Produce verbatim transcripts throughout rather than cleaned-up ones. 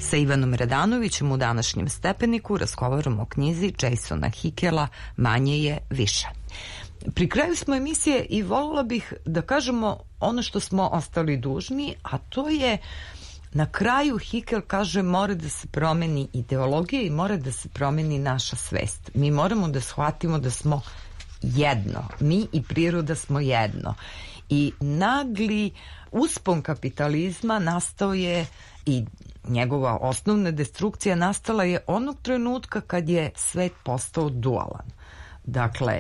Sa Ivanom Radanovićem u današnjem Stepeniku razgovaramo o knjizi Jasona Hickela Manje je više. Pri kraju smo emisije i voljela bih da kažemo ono što smo ostali dužni, a to je na kraju Hickel kaže mora da se promeni ideologija i mora da se promeni naša svest. Mi moramo da shvatimo da smo jedno. Mi i priroda smo jedno. I nagli uspon kapitalizma nastao je i njegova osnovna destrukcija nastala je onog trenutka kad je svet postao dualan. Dakle,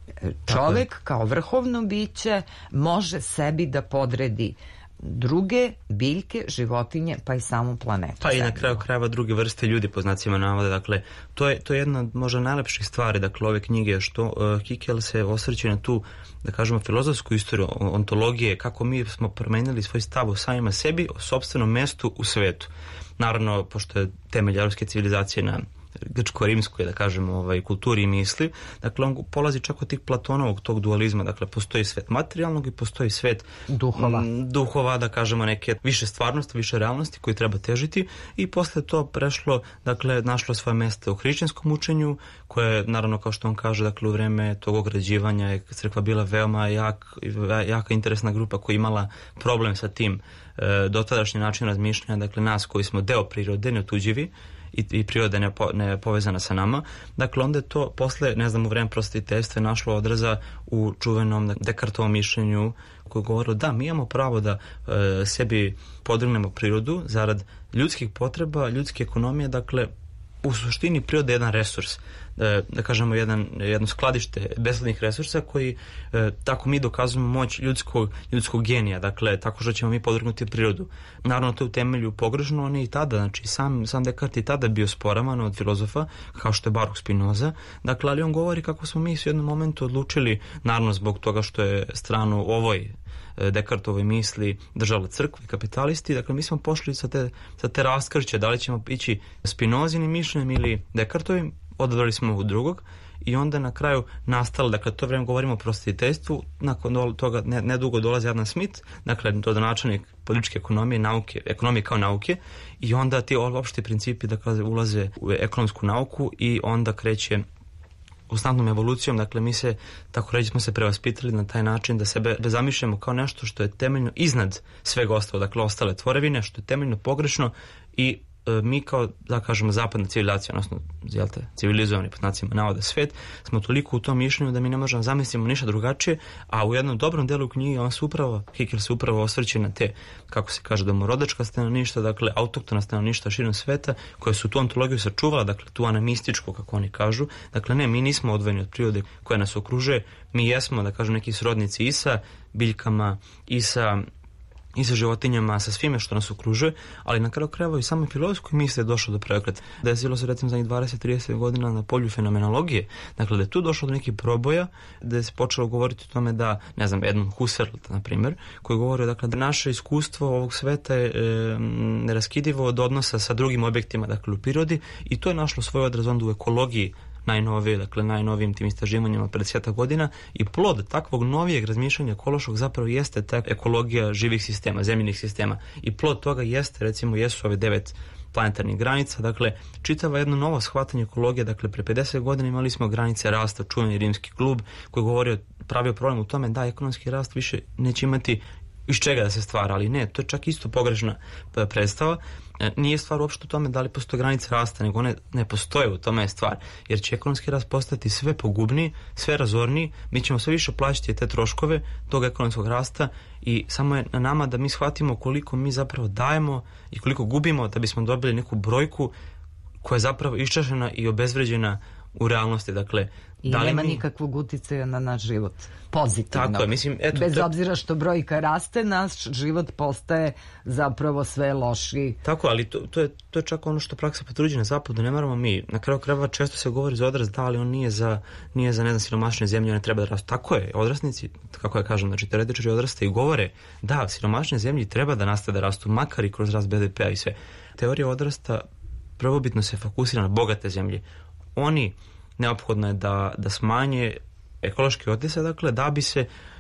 čovek kao vrhovno biće može sebi da podredi druge biljke, životinje, pa i samu planetu. Pa i na kraju krajeva druge vrste ljudi, po znacima navoda. Dakle, to je, to je jedna od možda najlepših stvari, dakle, ove knjige, što uh, Hickel se osvrće na tu, da kažemo, filozofsku istoriju ontologije, kako mi smo promenili svoj stav o samima sebi, o sopstvenom mestu u svetu. Naravno, pošto je temelj evropske civilizacije na grčko-rimskoj, da kažemo, ovaj, kulturi i misli. Dakle, on polazi čak od tih Platonovog tog dualizma. Dakle, postoji svet materijalnog i postoji svet duhova. M, duhova, da kažemo, neke više stvarnosti, više realnosti koji treba težiti i posle to prešlo, dakle, našlo svoje mesto u hrišćanskom učenju, koje, naravno, kao što on kaže, dakle, u vreme tog ograđivanja je crkva bila veoma jak, jaka interesna grupa koja imala problem sa tim e, dotadašnjim načinom razmišljanja, dakle, nas koji smo deo prirode, neotuđivi, i, i priroda ne, po, ne povezana sa nama. Dakle, onda je to posle, ne znam, u vreme prosvetiteljstva je našlo odraza u čuvenom Dekartovom mišljenju koje je govorilo da mi imamo pravo da e, sebi podvrgnemo prirodu zarad ljudskih potreba, ljudske ekonomije. Dakle, u suštini priroda je jedan resurs, da, da kažemo jedan, jedno skladište beslednih resursa koji e, tako mi dokazujemo moć ljudskog, ljudskog genija, dakle tako što ćemo mi podvrgnuti prirodu. Naravno to je u temelju pogrešno, on je i tada, znači sam, sam Descartes je tada bio sporavan od filozofa kao što je Baruch Spinoza, dakle ali on govori kako smo mi u jednom momentu odlučili, naravno zbog toga što je stranu ovoj Descartovoj misli držala crkva i kapitalisti, dakle mi smo pošli sa te, sa te raskrće, da li ćemo ići Spinozinim mišljenjem ili Descartovim, odabrali smo ovog drugog i onda na kraju nastalo, dakle to vreme govorimo o prosvetiteljstvu, nakon toga ne, nedugo dolazi Adam Smith, dakle rodonačelnik političke ekonomije, nauke, ekonomije kao nauke i onda ti opšti principi dakle ulaze u ekonomsku nauku i onda kreće konstantnom evolucijom, dakle mi se, tako reći, smo se prevaspitali na taj način da sebe zamišljamo kao nešto što je temeljno iznad svega ostalo, dakle ostale tvorevine, što je temeljno pogrešno i e, mi kao, da kažemo, zapadna civilizacija, odnosno, jelte, civilizovani pod znacima navoda svet, smo toliko u tom mišljenju da mi ne možemo zamisliti ništa drugačije, a u jednom dobrom delu knjige on se upravo, Hickel se upravo osvrće na te, kako se kaže, domorodačka stanovništva, dakle autoktona stanovništva širom sveta, koje su tu ontologiju sačuvala, dakle tu anamističko, kako oni kažu, dakle ne, mi nismo odvojeni od prirode koja nas okružuje, mi jesmo, da kažem, neki srodnici i sa biljkama, i sa i sa životinjama, sa svime što nas okružuje, ali na kraju krajeva i samo filozofskoj misli je došlo do preokreta. Desilo se recimo za dvadeset do trideset godina na polju fenomenologije, dakle da je tu došlo do nekih proboja, da je se počelo govoriti o tome da, ne znam, Edmund Husserl, na primjer, koji govori dakle, da naše iskustvo ovog sveta je e, neraskidivo od odnosa sa drugim objektima, dakle u prirodi, i to je našlo svoj odraz onda u ekologiji najnovije, dakle najnovijim tim istraživanjima pred sjeta godina i plod takvog novijeg razmišljanja ekološkog zapravo jeste ta ekologija živih sistema, zemljinih sistema i plod toga jeste, recimo, jesu ove devet planetarnih granica, dakle čitava jedno novo shvatanje ekologije, dakle pre pedeset godina imali smo granice rasta, čuveni rimski klub koji govorio, pravio problem u tome da ekonomski rast više neće imati iz čega da se stvara, ali ne, to je čak isto pogrešna predstava. Nije stvar uopšte u tome da li postoje granice rasta, nego one ne postoje, u tome je stvar. Jer će ekonomski rast postati sve pogubniji, sve razorniji, mi ćemo sve više plaćati te troškove tog ekonomskog rasta i samo je na nama da mi shvatimo koliko mi zapravo dajemo i koliko gubimo da bismo dobili neku brojku koja je zapravo iščašena i obezvređena u realnosti, dakle i da li nema mi... nikakvog uticaja na naš život pozitivno. Tako je, mislim, eto, bez to... obzira što brojka raste, naš život postaje zapravo sve lošiji. Tako, ali to, to, je, to je čak ono što praksa potvrđuje na zapadu, ne moramo mi. Na kraju krajeva često se govori za odrast, da, ali on nije za, nije za ne znam, siromašne zemlje, one treba da rastu. Tako je, odrasnici, kako ja kažem, znači teoretičari odraste i govore, da, siromašne zemlje treba da nastave da rastu, makar i kroz rast be de pe a i sve. Teorija odrasta prvobitno se fokusira na bogate zemlje. Oni neophodno je da, da smanje ekološki otisak, dakle, da bi se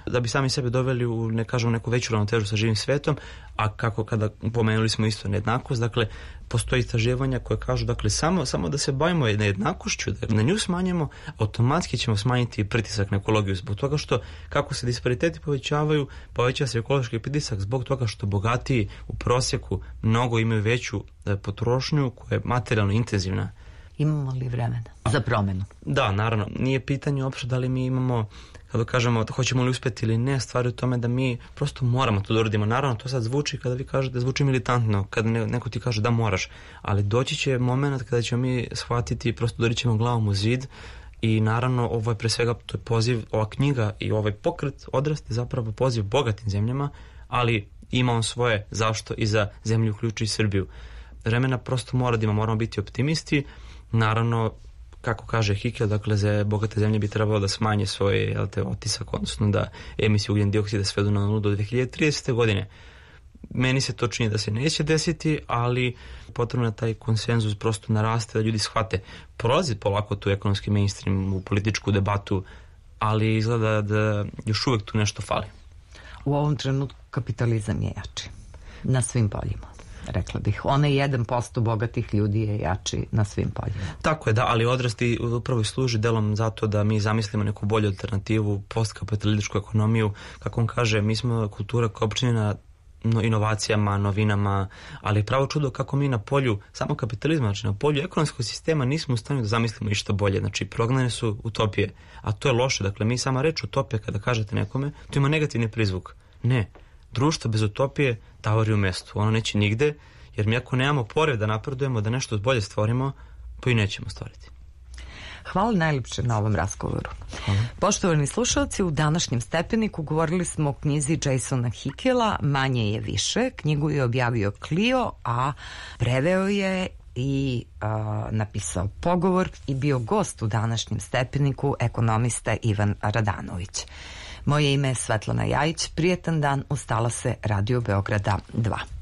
da bi sami sebe doveli u, ne kažemo, neku veću ravnotežu sa živim svetom, a kako kada pomenuli smo isto nejednakost, dakle, postoji istraživanja koje kažu, dakle, samo, samo da se bavimo nejednakošću, da na nju smanjimo, automatski ćemo smanjiti pritisak na ekologiju, zbog toga što, kako se dispariteti povećavaju, poveća se ekološki pritisak zbog toga što bogatiji u prosjeku mnogo imaju veću potrošnju koja je materijalno intenzivna. Imamo li vremena za promenu? Da, naravno. Nije pitanje uopšte da li mi imamo, kada kažemo, hoćemo li uspjeti ili ne, stvari u tome da mi prosto moramo to da uradimo. Naravno, to sad zvuči kada vi kažete, zvuči militantno, kada neko ti kaže da moraš, ali doći će moment kada ćemo mi shvatiti, prosto doći ćemo glavom u zid i naravno ovo je pre svega, to je poziv, ova knjiga i ovaj pokret odrasti zapravo poziv bogatim zemljama, ali ima on svoje zašto i za zemlju uključi i Srbiju. Vremena prosto mora da ima, moramo biti optimisti. Naravno, kako kaže Hikel, dakle, za bogate zemlje bi trebalo da smanje svoj, jel te, otisak, odnosno da emisiju ugljen dioksida svedu na nulu do dve hiljade tridesete. godine. Meni se to čini da se neće desiti, ali potrebno je taj konsenzus prosto naraste, da ljudi shvate. Prolazi polako tu ekonomski mainstream u političku debatu, ali izgleda da još uvek tu nešto fali. U ovom trenutku kapitalizam je jači na svim poljima. Rekla bih, onaj jedan posto bogatih ljudi je jači na svim poljima. Tako je, da, ali odrasti upravo i služi delom zato da mi zamislimo neku bolju alternativu, postkapitalističku ekonomiju. Kako on kaže, mi smo kultura koja je opčinjena inovacijama, novinama, ali je pravo čudo kako mi na polju samo kapitalizma, znači na polju ekonomskog sistema nismo u stanju da zamislimo išta bolje. Znači, prognane su utopije, a to je loše. Dakle, mi sama reč utopija, kada kažete nekome, to ima negativni prizvuk. Ne. Društvo bez utopije tavari u mestu. Ono neće nigde, jer mi ako nemamo pored da napredujemo, da nešto bolje stvorimo, pa i nećemo stvoriti. Hvala najljepše na ovom razgovoru. Hvala. Poštovani slušalci, u današnjem Stepeniku govorili smo o knjizi Jasona Hikela Manje je više. Knjigu je objavio Clio, a preveo je i a, napisao pogovor i bio gost u današnjem Stepeniku ekonomista Ivan Radanović. Moje ime je Svetlana Jajić, prijetan dan, ustala se Radio Beograda dva.